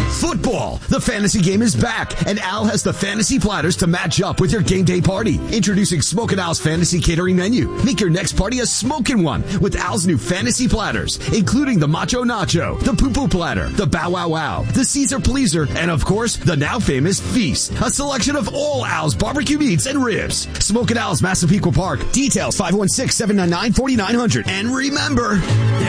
Football. The fantasy game is back, and Al has the fantasy platters to match up with your game day party. Introducing Smokin' Al's fantasy catering menu. Make your next party a smokin' one with Al's new fantasy platters, including the Macho Nacho, the Poo Poo Platter, the Bow Wow Wow, the Caesar Pleaser, and of course, the now famous Feast. A selection of all Al's barbecue meats and ribs. Smokin' Al's Massapequa Park. Details 516-799-4900. And remember,